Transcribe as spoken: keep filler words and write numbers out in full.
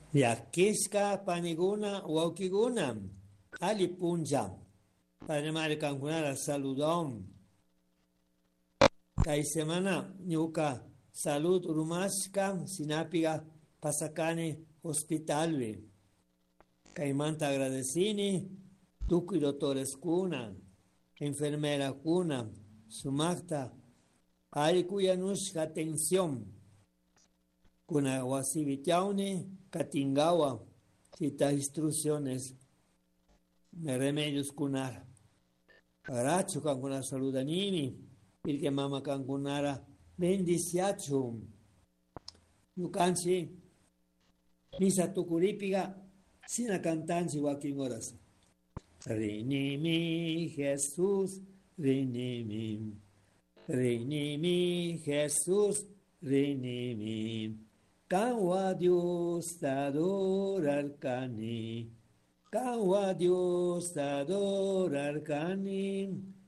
Yakishka paniguna waukiguna. Ali punja. Panamari kankunara saludón. Kai semana ñuka salud rumashka sinapiga pasakani hospitalvi. Kaimanta agradecini tukuy doctores kuna, enfermera kuna, sumakta ali kuyanushka atención. Kuna wasivitiauni katingawa cita instrucciones me remedios kunar. Paracho kankuna saludanini, ilke mama kankunara bendiciachum. Yukanchi misa tukuripiga sina cantanchi wakin horas. Rinimi Jesús, rinimi, rinimi Jesús, rinimi. Kawa Dios adorar cani, kawa Dios adorar cani.